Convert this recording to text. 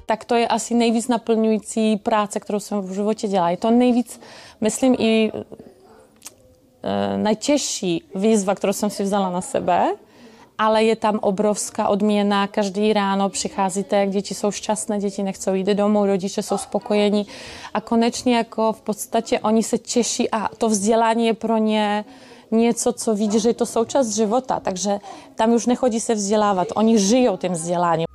tak to je asi nejvíc naplňující práce, kterou jsem v životě dělala. Je to nejvíc, myslím, i najtěžší výzva, kterou jsem si vzala na sebe, ale je tam obrovská odměna. Každý ráno přicházíte, děti jsou šťastné, děti nechcou jít domů, rodiče jsou spokojení a konečně jako v podstatě oni se těší a to vzdělání je pro ně něco, co vidí, že je to součást života, takže tam už nechodí se vzdělávat. Oni žijou tím vzděláním.